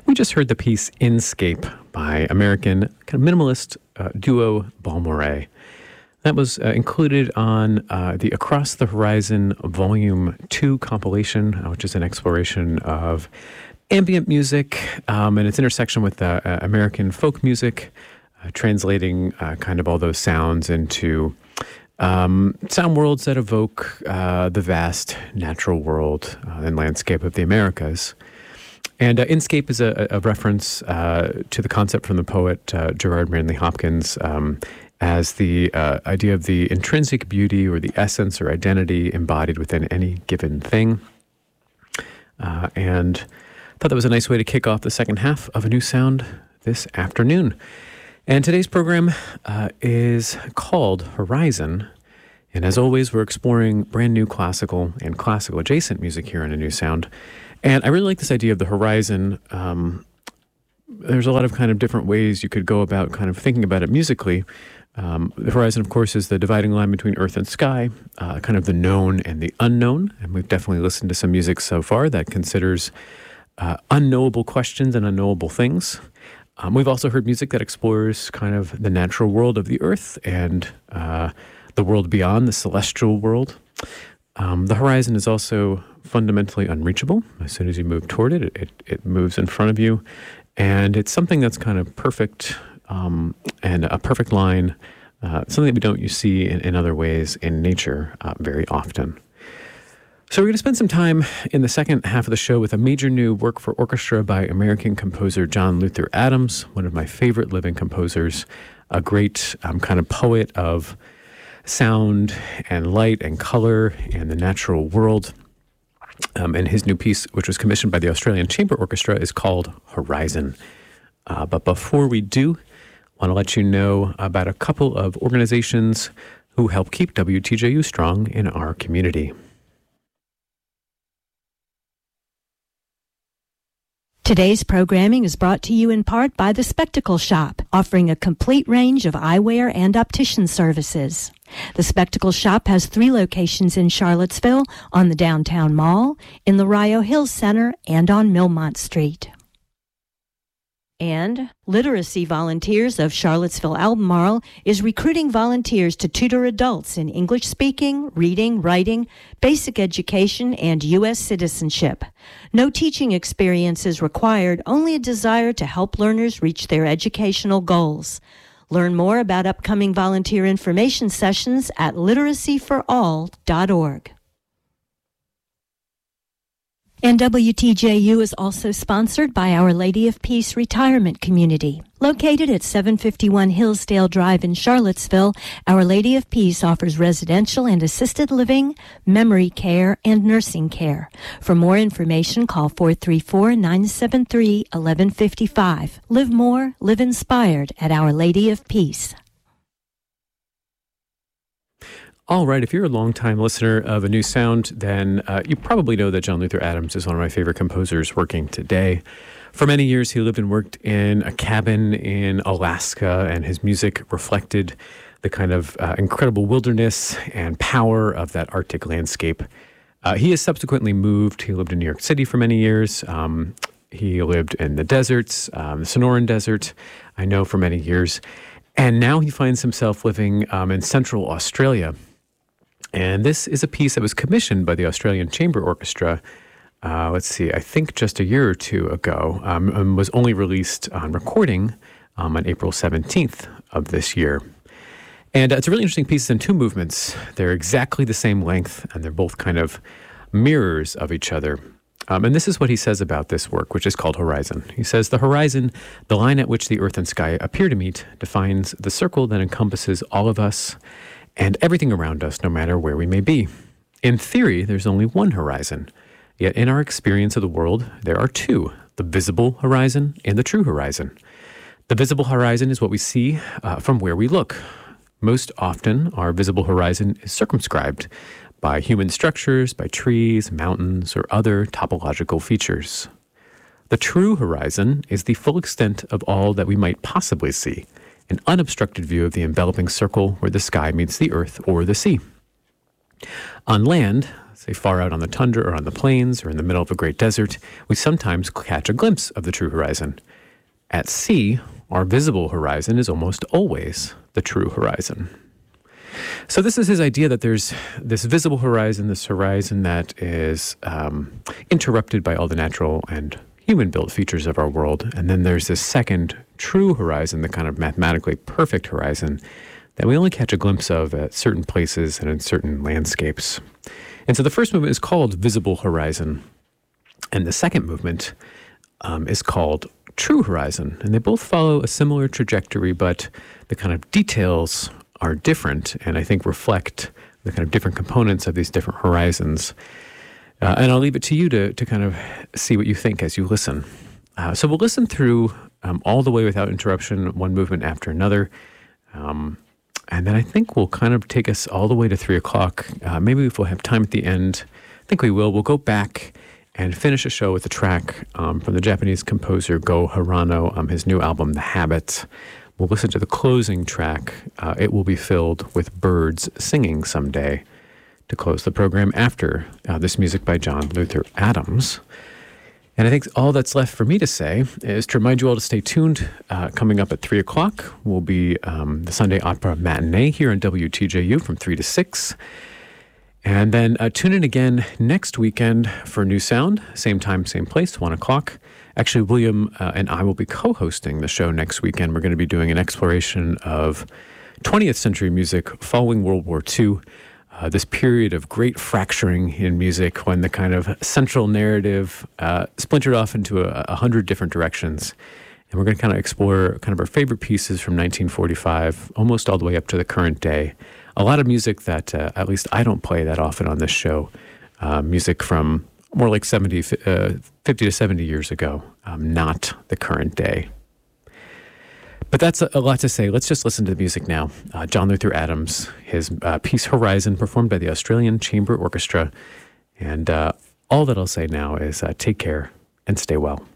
We just heard the piece Inscape by American kind of minimalist duo Balmorhea. That was included on the Across the Horizon Volume 2 compilation, which is an exploration of ambient music and its intersection with American folk music, translating kind of all those sounds into sound worlds that evoke the vast natural world and landscape of the Americas. And Inscape is a reference to the concept from the poet Gerard Manley Hopkins as the idea of the intrinsic beauty or the essence or identity embodied within any given thing. And I thought that was a nice way to kick off the second half of A New Sound this afternoon. And today's program is called Horizon. And as always, we're exploring brand new classical and classical adjacent music here on A New Sound. And I really like this idea of the horizon. There's a lot of kind of different ways you could go about kind of thinking about it musically. The horizon, of course, is the dividing line between earth and sky, kind of the known and the unknown. And we've definitely listened to some music so far that considers unknowable questions and unknowable things. We've also heard music that explores kind of the natural world of the earth and the world beyond, the celestial world. The horizon is also fundamentally unreachable. As soon as you move toward it, it moves in front of you. And it's something that's kind of perfect and a perfect line, something that we don't see in other ways in nature very often. So we're going to spend some time in the second half of the show with a major new work for orchestra by American composer John Luther Adams, one of my favorite living composers, a great kind of poet of sound and light and color and the natural world. And his new piece, which was commissioned by the Australian Chamber Orchestra, is called Horizon. But before we do, I want to let you know about a couple of organizations who help keep WTJU strong in our community. Today's programming is brought to you in part by The Spectacle Shop, offering a complete range of eyewear and optician services. The Spectacle Shop has 3 locations in Charlottesville, on the Downtown Mall, in the Rio Hills Center, and on Millmont Street. And Literacy Volunteers of Charlottesville Albemarle is recruiting volunteers to tutor adults in English speaking, reading, writing, basic education, and U.S. citizenship. No teaching experience is required, only a desire to help learners reach their educational goals. Learn more about upcoming volunteer information sessions at literacyforall.org. And WTJU is also sponsored by Our Lady of Peace Retirement Community. Located at 751 Hillsdale Drive in Charlottesville, Our Lady of Peace offers residential and assisted living, memory care, and nursing care. For more information, call 434-973-1155. Live more, live inspired at Our Lady of Peace. All right, if you're a longtime listener of A New Sound, then you probably know that John Luther Adams is one of my favorite composers working today. For many years, he lived and worked in a cabin in Alaska, and his music reflected the kind of incredible wilderness and power of that Arctic landscape. He has subsequently moved. He lived in New York City for many years. He lived in the deserts, the Sonoran Desert, I know, for many years. And now he finds himself living in central Australia. And this is a piece that was commissioned by the Australian Chamber Orchestra, I think just a year or two ago, and was only released on recording on April 17th of this year. And it's a really interesting piece in 2 movements. They're exactly the same length, and they're both kind of mirrors of each other. And this is what he says about this work, which is called Horizon. He says, "The horizon, the line at which the earth and sky appear to meet, defines the circle that encompasses all of us and everything around us, no matter where we may be. In theory, there's only one horizon. Yet in our experience of the world, there are 2, the visible horizon and the true horizon. The visible horizon is what we see from where we look. Most often, our visible horizon is circumscribed by human structures, by trees, mountains, or other topological features. The true horizon is the full extent of all that we might possibly see, an unobstructed view of the enveloping circle where the sky meets the earth or the sea. On land, say far out on the tundra or on the plains or in the middle of a great desert, we sometimes catch a glimpse of the true horizon. At sea, our visible horizon is almost always the true horizon. So this is his idea that there's this visible horizon, this horizon that is interrupted by all the natural and human-built features of our world. And then there's this second true horizon, the kind of mathematically perfect horizon that we only catch a glimpse of at certain places and in certain landscapes. And so the first movement is called Visible Horizon. And the second movement is called True Horizon. And they both follow a similar trajectory, but the kind of details are different and I think reflect the kind of different components of these different horizons. And I'll leave it to you to kind of see what you think as you listen. So we'll listen through all the way without interruption, one movement after another. And then I think we'll kind of take us all the way to 3 o'clock. Maybe if we'll have time at the end, I think we will. We'll go back and finish the show with a track from the Japanese composer Go Hirano, his new album, The Habit. We'll listen to the closing track. It will be filled with birds singing someday to close the program after this music by John Luther Adams. And I think all that's left for me to say is to remind you all to stay tuned. Coming up at 3 o'clock will be the Sunday Opera Matinee here on WTJU from 3 to 6. And then tune in again next weekend for New Sound, same time, same place, 1 o'clock. Actually, William and I will be co-hosting the show next weekend. We're going to be doing an exploration of 20th century music following World War II. This period of great fracturing in music when the kind of central narrative splintered off into 100 different directions. And we're going to kind of explore kind of our favorite pieces from 1945, almost all the way up to the current day. A lot of music that at least I don't play that often on this show. Music from more like 50 to 70 years ago, not the current day. But that's a lot to say. Let's just listen to the music now. John Luther Adams, his piece Horizon, performed by the Australian Chamber Orchestra. And all that I'll say now is take care and stay well.